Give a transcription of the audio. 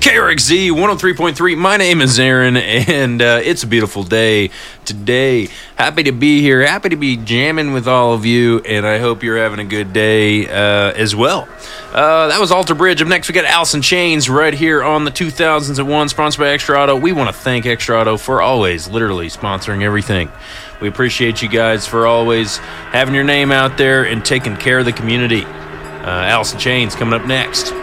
KRXZ 103.3. My name is Aaron, and it's a beautiful day today. Happy to be here. Happy to be jamming with all of you, and I hope you're having a good day as well. That was Alter Bridge. Up next, we got Alice in Chains right here on the 2001, sponsored by Extra Auto. We want to thank Extra Auto for always, literally, sponsoring everything. We appreciate you guys for always having your name out there and taking care of the community. Alice in Chains coming up next.